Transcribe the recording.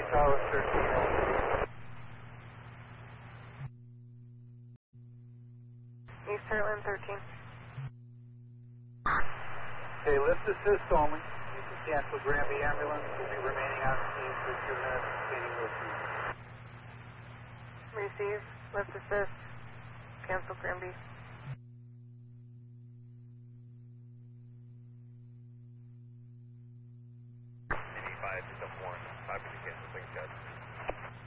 Tower 13. East Heartland 13. Okay, lift assist only. You can cancel Granby ambulance. We'll be remaining on scene for 2 minutes. Waiting with you. Receive. Lift assist. Cancel Granby. CD5 to 1. 5 to cancel. Thanks, guys.